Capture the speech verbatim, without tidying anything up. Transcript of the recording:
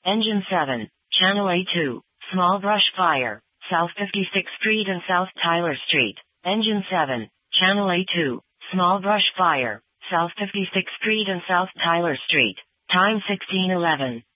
Engine seven, Channel A two, small brush fire, South fifty-sixth Street and South Tyler Street. Engine seven, Channel A two, small brush fire, South fifty-sixth Street and South Tyler Street. Time sixteen eleven.